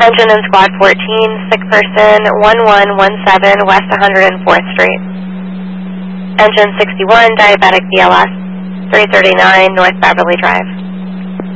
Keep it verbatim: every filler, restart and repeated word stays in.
Engine in Squad fourteen, sick person, one one one seven West one hundred fourth Street. Engine sixty-one, diabetic B L S, three thirty-nine North Beverly Drive.